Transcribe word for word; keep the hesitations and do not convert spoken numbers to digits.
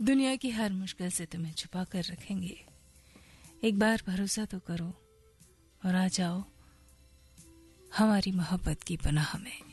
दुनिया की हर मुश्किल से तुम्हें छुपा कर रखेंगे। एक बार भरोसा तो करो और आ जाओ हमारी मोहब्बत की पनाह में।